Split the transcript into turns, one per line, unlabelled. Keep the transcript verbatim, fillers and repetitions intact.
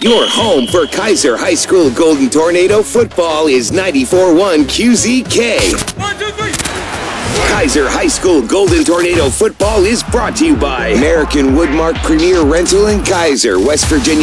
Your home for Kaiser High School Golden Tornado football is ninety-four point one Q Z K.
One, two, three.
Kaiser High School Golden Tornado football is brought to you by American Woodmark Premier Rental in Kaiser, West Virginia.